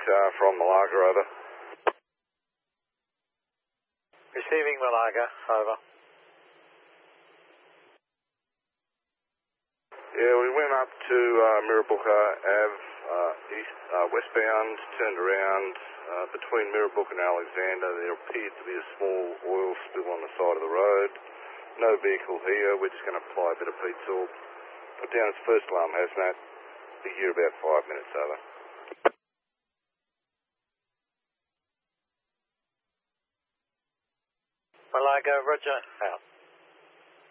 from Malaga, over. Receiving Malaga, over. Yeah, we went up to Mirrabooka Ave, westbound, turned around. Between Mirrabooka and Alexander, there appeared to be a small oil spill on the side of the road. No vehicle here. We're just going to apply a bit of Pete-Salt. Put down its first alarm hazmat. Be here about 5 minutes, over. Malaga, roger, out.